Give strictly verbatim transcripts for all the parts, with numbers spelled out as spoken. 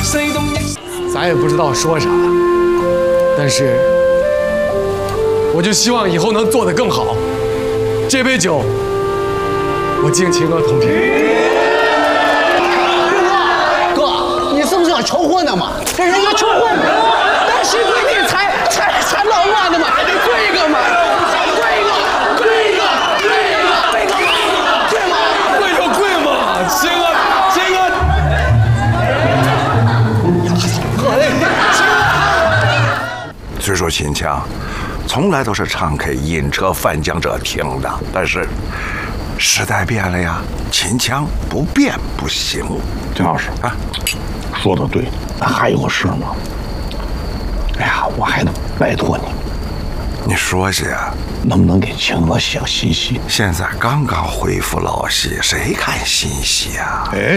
咱也不知道说啥，但是我就希望以后能做得更好。这杯酒，我敬秦哥同瓶。 哥，你是不是要求婚的嘛？这人家求婚，单膝跪地才才才浪漫的嘛，还得跪一个嘛，跪一个，跪一个，跪一个，跪一个，跪吗？ 跪就跪嘛，秦哥，秦哥。 虽说秦腔从来都是唱给饮车翻江者听的，但是时代变了呀，秦腔不变不行。 金老师啊，说的对，还有事吗？哎呀，我还得拜托你， 你说些， 能不能给秦娥写个新戏？ 现在刚刚恢复老戏，谁看新戏啊？ 哎，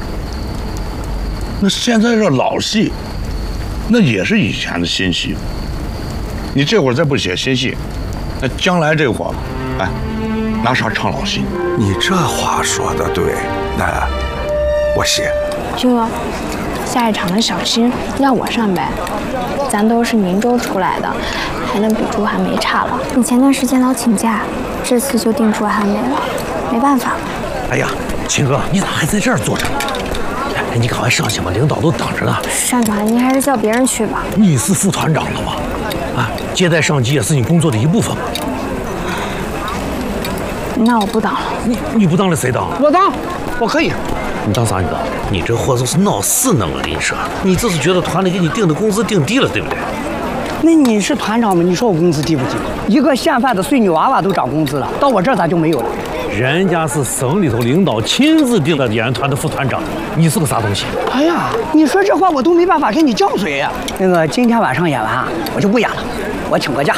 那现在这老戏，那也是以前的新戏。你这会儿再不写新戏，那将来这会儿，哎，拿啥唱老戏？ 你这话说的对，那我写。 君哥，下一场的小青要我上呗，咱都是宁州出来的，还能比朱寒梅差了。 你前段时间老请假，这次就定朱寒梅了，没办法。 哎呀，秦哥，你咋还在这儿坐着？哎，你赶快上去吧，领导都等着呢。 单团，您还是叫别人去吧。 你是副团长了吗？啊，接待上级也是你工作的一部分嘛。 那我不当了。 你你不当了谁当？ 我当，我可以。 你当啥？你当？你这货就是闹事呢！我跟你说，你这是觉得团里给你定的工资定低了，对不对？ 那你是团长吗？你说我工资低不低？一个县饭的碎女娃娃都涨工资了，到我这儿咋就没有了？ 人家是省里头领导亲自定的演员团的副团长，你是个啥东西？ 哎呀，你说这话我都没办法给你犟嘴呀。那个今天晚上演完，我就不演了，我请个假。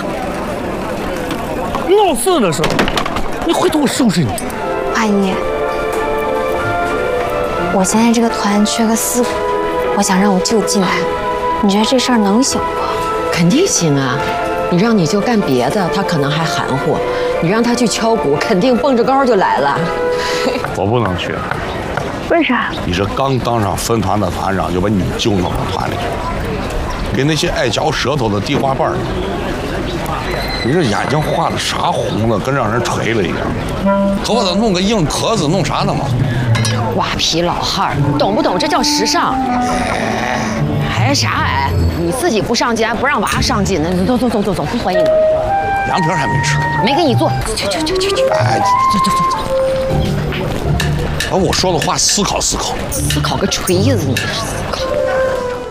闹事的时候，你回头我收拾你。 阿姨，我现在这个团缺个四个，我想让我舅进来，你觉得这事儿能行不？ 肯定行啊！你让你舅干别的，他可能还含糊；你让他去敲鼓，肯定蹦着高就来了。 我不能去。 为啥？ 你这刚当上分团的团长，就把你舅弄到团里去，给那些爱嚼舌头的地花瓣儿。你这眼睛画的啥红了，跟让人锤了一样。头发弄个硬壳子，弄啥呢嘛？ 瓜皮老汉儿，懂不懂？这叫时尚。哎，啥哎？你自己不上进，还不让娃上进呢？走走走走走，不欢迎你。 凉皮还没吃， 没给你做。去去去去去。 哎， 走走走走。 把我说的话思考思考。 思考个锤子，你思考。